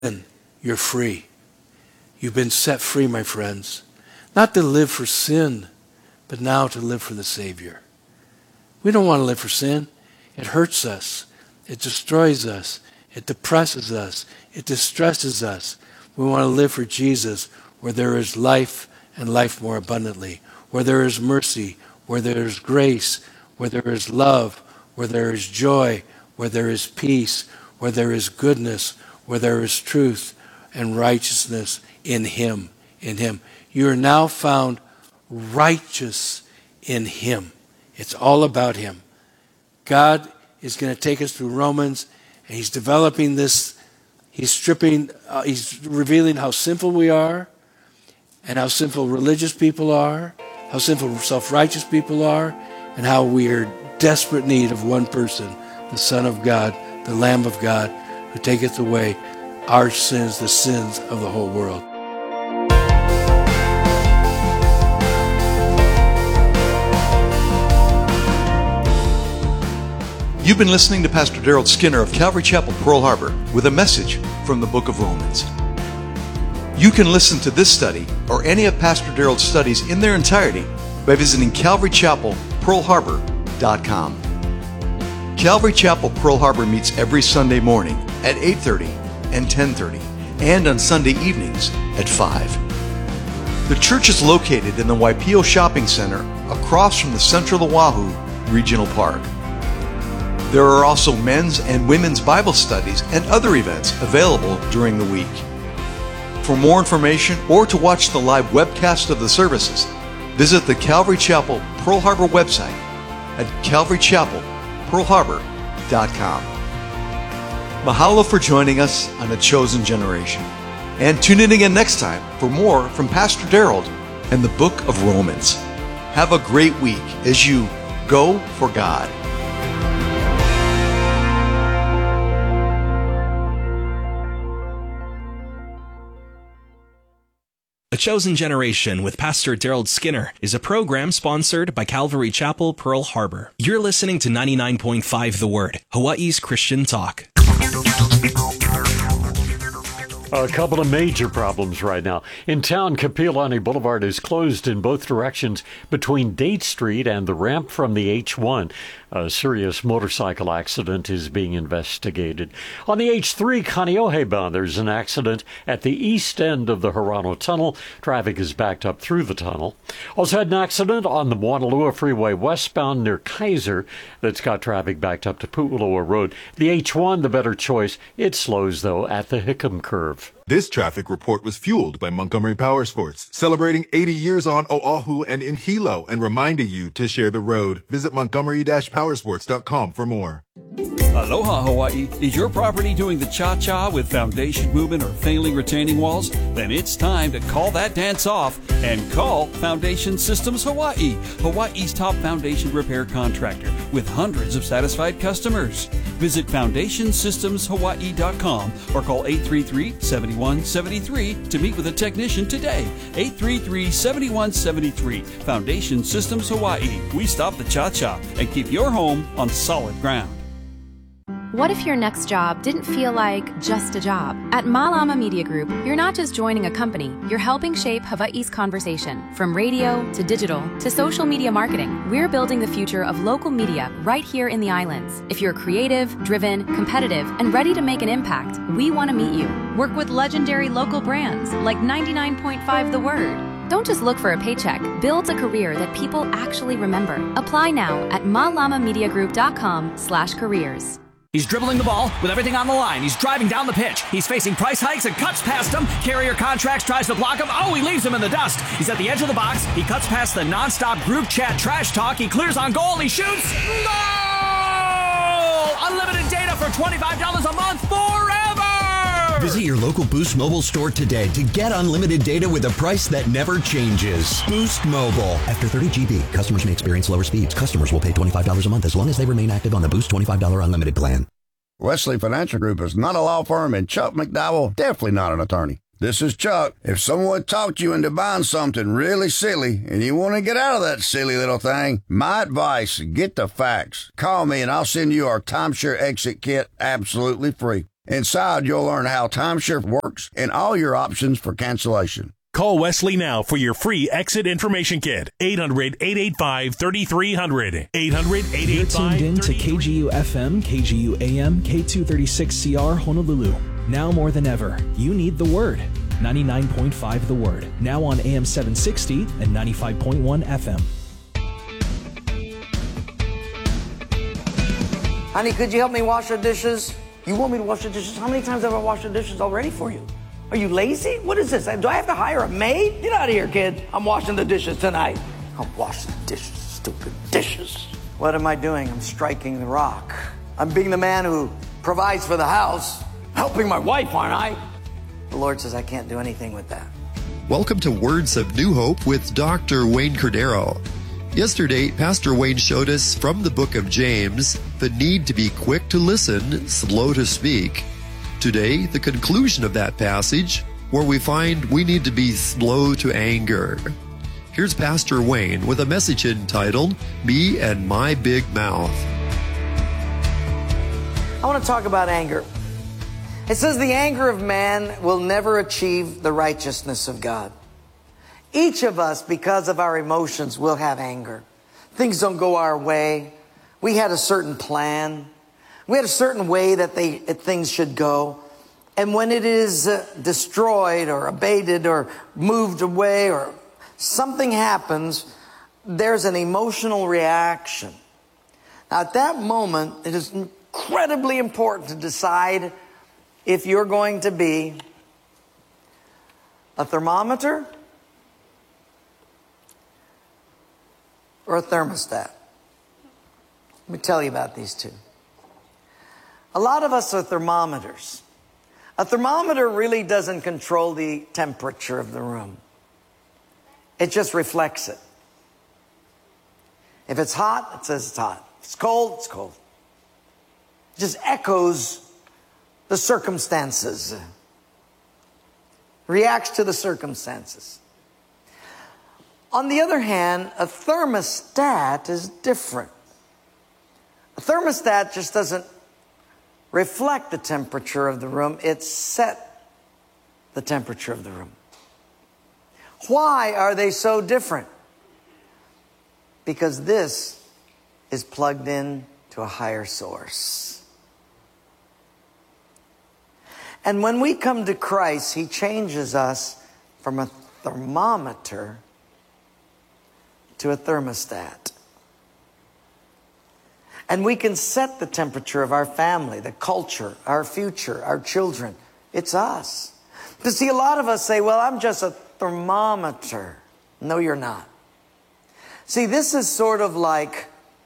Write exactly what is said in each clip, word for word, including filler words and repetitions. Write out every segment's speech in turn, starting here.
you're free. You've been set free, my friends. Not to live for sin, but now to live for the Savior. We don't want to live for sin. It hurts us. It destroys us. It depresses us. It distresses us. We want to live for Jesus, where there is life and life more abundantly, where there is mercy, where there is grace, where there is love, where there is joy, where there is peace, where there is goodness, where there is truth and righteousness in Him, in Him. You are now found righteous in Him. It's all about Him. God is going to take us through Romans, and He's developing this. He's stripping, uh, He's revealing how sinful we are, and how sinful religious people are, how sinful self-righteous people are, and how we are in desperate need of one person, the Son of God, the Lamb of God, who taketh away our sins, the sins of the whole world. You've been listening to Pastor Daryl Skinner of Calvary Chapel, Pearl Harbor, with a message from the book of Romans. You can listen to this study or any of Pastor Daryl's studies in their entirety by visiting calvary chapel pearl harbor dot com. Calvary Chapel, Pearl Harbor meets every Sunday morning at eight thirty and ten thirty, and on Sunday evenings at five. The church is located in the Waipio Shopping Center across from the Central Oahu Regional Park. There are also men's and women's Bible studies and other events available during the week. For more information or to watch the live webcast of the services, visit the Calvary Chapel Pearl Harbor website at calvary chapel pearl harbor dot com. Mahalo for joining us on The Chosen Generation. And tune in again next time for more from Pastor Daryl and the book of Romans. Have a great week as you go for God. The Chosen Generation with Pastor Daryl Skinner is a program sponsored by Calvary Chapel, Pearl Harbor. You're listening to ninety-nine point five The Word, Hawaii's Christian talk. A couple of major problems right now. In town, Kapiolani Boulevard is closed in both directions between Date Street and the ramp from the H one. A serious motorcycle accident is being investigated. On the H three Kaneohe bound, there's an accident at the east end of the Hirano Tunnel. Traffic is backed up through the tunnel. Also had an accident on the Moanalua Freeway westbound near Kaiser that's got traffic backed up to Pu'uloa Road. The H one, the better choice. It slows, though, at the Hickam Curve. This traffic report was fueled by Montgomery Power Sports, celebrating eighty years on Oahu and in Hilo, and reminding you to share the road. Visit montgomery dash powersports dot com for more. Aloha, Hawaii. Is your property doing the cha-cha with foundation movement or failing retaining walls? Then it's time to call that dance off and call Foundation Systems Hawaii, Hawaii's top foundation repair contractor with hundreds of satisfied customers. Visit foundation systems hawaii dot com or call eight three three, seven one seven three to meet with a technician today. eight three three, seven one seven three. Foundation Systems Hawaii. We stop the cha-cha and keep your home on solid ground. What if your next job didn't feel like just a job? At Malama Media Group, you're not just joining a company, you're helping shape Hawaii's conversation. From radio to digital to social media marketing, we're building the future of local media right here in the islands. If you're creative, driven, competitive, and ready to make an impact, we want to meet you. Work with legendary local brands like ninety-nine point five The Word. Don't just look for a paycheck. Build a career that people actually remember. Apply now at malamamediagroup dot com slash careers. He's dribbling the ball with everything on the line. He's driving down the pitch. He's facing price hikes and cuts past him. Carrier Contracts tries to block him. Oh, he leaves him in the dust. He's at the edge of the box. He cuts past the nonstop group chat trash talk. He clears on goal. He shoots. Goal! Unlimited data for twenty-five dollars a month forever! Visit your local Boost Mobile store today to get unlimited data with a price that never changes. Boost Mobile. After thirty gigabytes, customers may experience lower speeds. Customers will pay twenty-five dollars a month as long as they remain active on the Boost twenty-five dollars unlimited plan. Wesley Financial Group is not a law firm, and Chuck McDowell definitely not an attorney. This is Chuck. If someone talked you into buying something really silly and you want to get out of that silly little thing, my advice, get the facts. Call me and I'll send you our timeshare exit kit absolutely free. Inside, you'll learn how timeshare works and all your options for cancellation. Call Wesley now for your free exit information kit. eight hundred, eight eight five, three three zero zero. eight hundred, eight eight five, You're tuned in to K G U F M, K G U A M, K two thirty-six C R Honolulu. Now more than ever, you need the Word. ninety-nine point five The Word. Now on A M seven sixty and ninety-five point one F M. Honey, could you help me wash the dishes? You want me to wash the dishes? How many times have I washed the dishes already for you? Are you lazy? What is this? Do I have to hire a maid? Get out of here, kid. I'm washing the dishes tonight. I'm washing the dishes, stupid dishes. What am I doing? I'm striking the rock. I'm being the man who provides for the house, helping my wife, aren't I? The Lord says I can't do anything with that. Welcome to Words of New Hope with Doctor Wayne Cordero. Yesterday, Pastor Wayne showed us from the book of James the need to be quick to listen, slow to speak. Today, the conclusion of that passage, where we find we need to be slow to anger. Here's Pastor Wayne with a message entitled, Me and My Big Mouth. I want to talk about anger. It says the anger of man will never achieve the righteousness of God. Each of us, because of our emotions, will have anger. Things don't go our way. We had a certain plan. We had a certain way that they, things should go. And when it is uh, destroyed or abated or moved away or something happens, there's an emotional reaction. Now, at that moment, it is incredibly important to decide if you're going to be a thermometer or a thermostat. Let me tell you about these two. A lot of us are thermometers. A thermometer really doesn't control the temperature of the room. It just reflects it. If it's hot, it says it's hot. If it's cold, it's cold. It just echoes the circumstances. Reacts to the circumstances. On the other hand, a thermostat is different. A thermostat just doesn't reflect the temperature of the room. It set the temperature of the room. Why are they so different? Because this is plugged in to a higher source. And when we come to Christ, He changes us from a thermometer to a thermostat. And we can set the temperature of our family, the culture, our future, our children. It's us. To see, a lot of us say, well, I'm just a thermometer. No, you're not. See, this is sort of like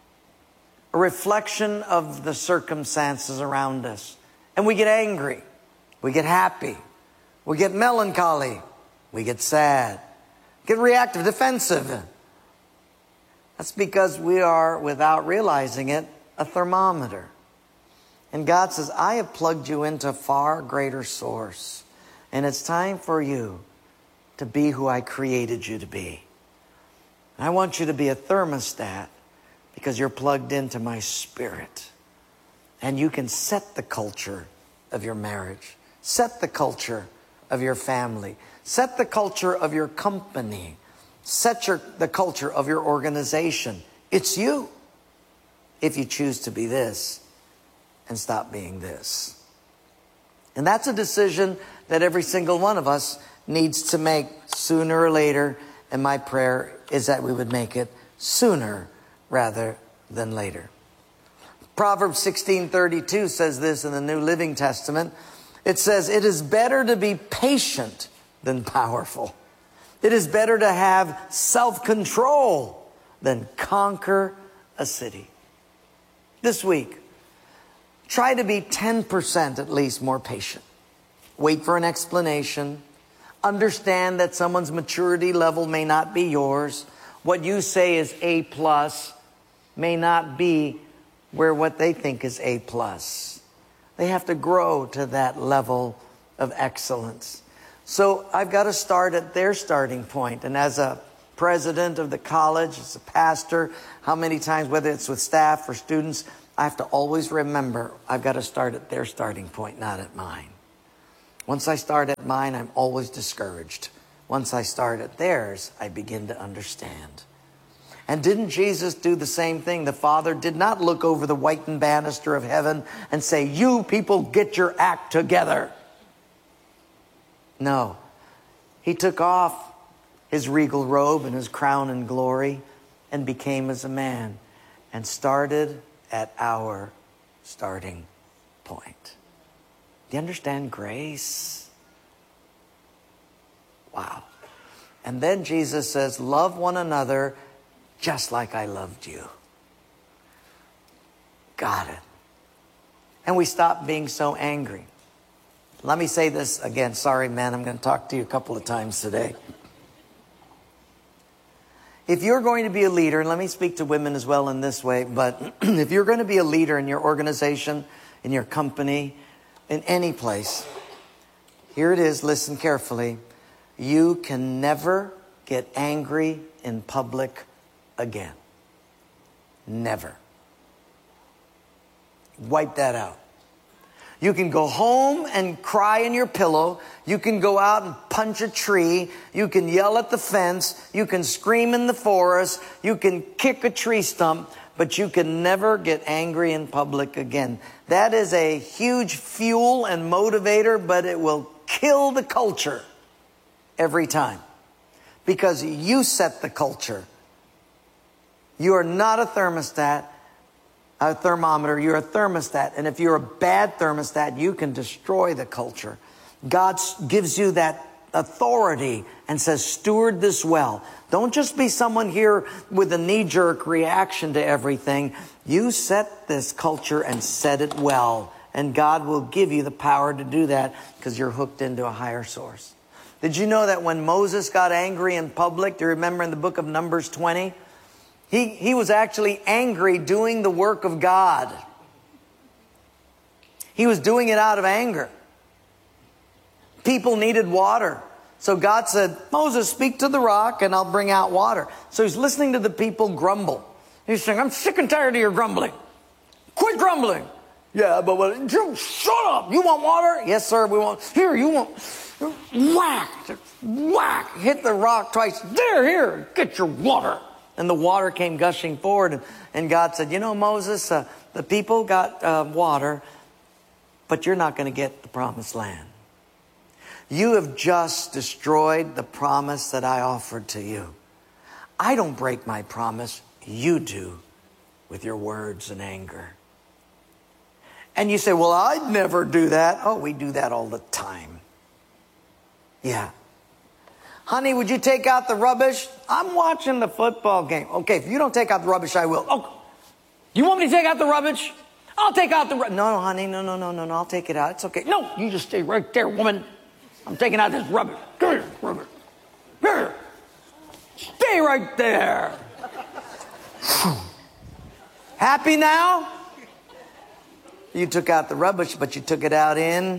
a reflection of the circumstances around us. And we get angry. We get happy. We get melancholy. We get sad. Get reactive, defensive. That's because we are, without realizing it, a thermometer. And God says, I have plugged you into a far greater source. And it's time for you to be who I created you to be. And I want you to be a thermostat because you're plugged into my spirit. And you can set the culture of your marriage. Set the culture of your family. Set the culture of your company. Set your, the culture of your organization. It's you. If you choose to be this and stop being this. And that's a decision that every single one of us needs to make sooner or later. And my prayer is that we would make it sooner rather than later. Proverbs sixteen thirty-two says this in the New Living Testament. It says, it is better to be patient than powerful. It is better to have self-control than conquer a city. This week, try to be ten percent at least more patient. Wait for an explanation. Understand that someone's maturity level may not be yours. What you say is A plus may not be where what they think is A plus. They have to grow to that level of excellence. So I've got to start at their starting point. And as a president of the college, as a pastor, how many times, whether it's with staff or students, I have to always remember I've got to start at their starting point, not at mine. Once I start at mine, I'm always discouraged. Once I start at theirs, I begin to understand. And didn't Jesus do the same thing? The Father did not look over the whitened banister of heaven and say, you people get your act together. No. He took off his regal robe and his crown and glory and became as a man and started at our starting point. Do you understand grace? Wow. And then Jesus says, love one another just like I loved you. Got it. And we stop being so angry. Let me say this again. Sorry, man, I'm going to talk to you a couple of times today. If you're going to be a leader, and let me speak to women as well in this way, but if you're going to be a leader in your organization, in your company, in any place, here it is, listen carefully. You can never get angry in public again. Never. Wipe that out. You can go home and cry in your pillow. You can go out and punch a tree. You can yell at the fence. You can scream in the forest. You can kick a tree stump. But you can never get angry in public again. That is a huge fuel and motivator, but it will kill the culture every time. Because you set the culture. You are not a thermostat. A thermometer, you're a thermostat. And if you're a bad thermostat, you can destroy the culture. God gives you that authority and says, steward this well. Don't just be someone here with a knee-jerk reaction to everything. You set this culture and set it well. And God will give you the power to do that because you're hooked into a higher source. Did you know that when Moses got angry in public, do you remember in the book of Numbers twenty? He, he was actually angry doing the work of God. He was doing it out of anger. People needed water. So God said, Moses, speak to the rock and I'll bring out water. So he's listening to the people grumble. He's saying, I'm sick and tired of your grumbling. Quit grumbling. Yeah, but what, shut up. You want water? Yes, sir, we want. Here, you want. Whack. Whack. Hit the rock twice. There, here, get your water. And the water came gushing forward. And, and God said, you know, Moses, uh, the people got uh, water, but you're not going to get the promised land. You have just destroyed the promise that I offered to you. I don't break my promise. You do with your words and anger. And you say, well, I'd never do that. Oh, we do that all the time. Yeah. Honey, would you take out the rubbish? I'm watching the football game. Okay, if you don't take out the rubbish, I will. Oh, you want me to take out the rubbish? I'll take out the rubbish. No, no, honey, no, no, no, no, no, I'll take it out. It's okay. No, you just stay right there, woman. I'm taking out this rubbish. Come here, rubbish. Here. Stay right there. Happy now? You took out the rubbish, but you took it out in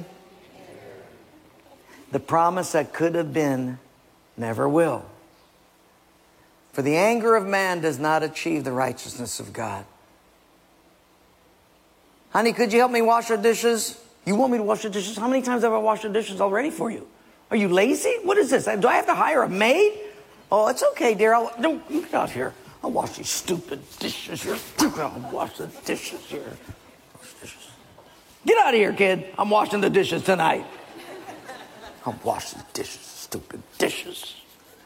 the promise that could have been. Never will. For the anger of man does not achieve the righteousness of God. Honey, could you help me wash the dishes? You want me to wash the dishes? How many times have I washed the dishes already for you? Are you lazy? What is this? Do I have to hire a maid? Oh, it's okay, dear. I'll, no, get out here. I'll wash these stupid dishes here. I'll wash the dishes here. Wash the dishes. Get out of here, kid. I'm washing the dishes tonight. I'll wash the dishes. Stupid dishes.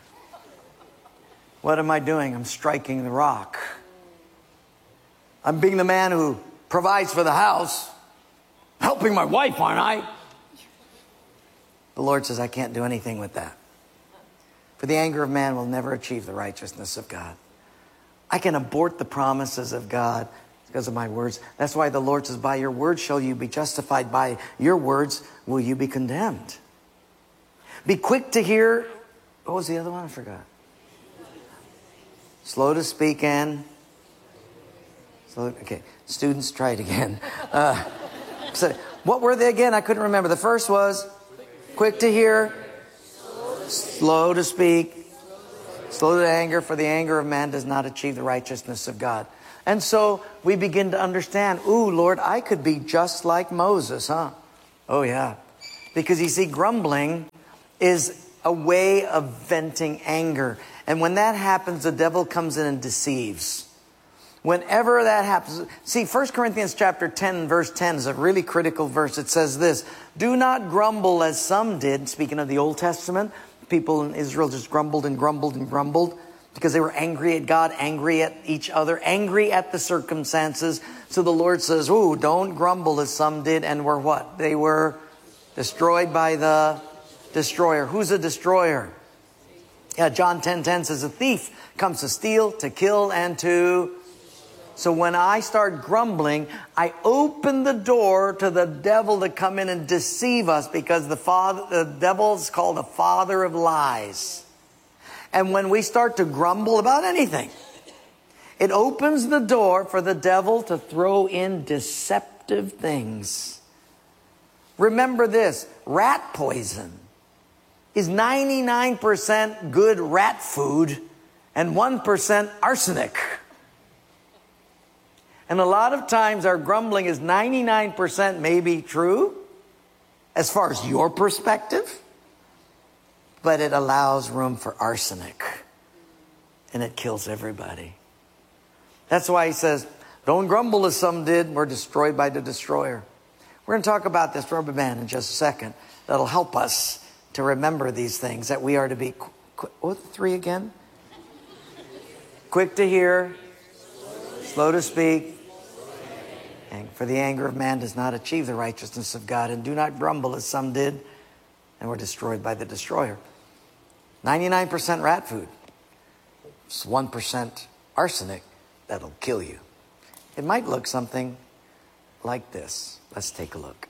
What am I doing? I'm striking the rock. I'm being the man who provides for the house, helping my wife, aren't I? The Lord says, I can't do anything with that. For the anger of man will never achieve the righteousness of God. I can abort the promises of God because of my words. That's why the Lord says, by your words shall you be justified. By your words will you be condemned. Be quick to hear. What was the other one? I forgot. Slow to speak and. Slow, okay, students, try it again. Uh, so what were they again? I couldn't remember. The first was quick to hear, slow to speak, slow to anger. For the anger of man does not achieve the righteousness of God. And so we begin to understand, ooh, Lord, I could be just like Moses, huh? Oh, yeah. Because you see, grumbling is a way of venting anger. And when that happens, the devil comes in and deceives. Whenever that happens, see, First Corinthians chapter ten, verse ten is a really critical verse. It says this, do not grumble as some did. Speaking of the Old Testament, people in Israel just grumbled and grumbled and grumbled because they were angry at God, angry at each other, angry at the circumstances. So the Lord says, ooh, don't grumble as some did, and were what? They were destroyed by the destroyer. Who's a destroyer? Yeah, John ten ten says, a thief comes to steal, to kill, and to... So when I start grumbling, I open the door to the devil to come in and deceive us, because the father, the devil is called the father of lies. And when we start to grumble about anything, it opens the door for the devil to throw in deceptive things. Remember this, rat poison is ninety-nine percent good rat food and one percent arsenic. And a lot of times our grumbling is ninety-nine percent maybe true as far as your perspective, but it allows room for arsenic and it kills everybody. That's why he says, don't grumble as some did, we're destroyed by the destroyer. We're going to talk about this rubber band in just a second. That'll help us to remember these things, that we are to be, qu- qu- what, three again? Quick to hear, slow to speak. And for the anger of man does not achieve the righteousness of God. And do not grumble as some did and were destroyed by the destroyer. ninety-nine percent rat food. It's one percent arsenic that'll kill you. It might look something like this. Let's take a look.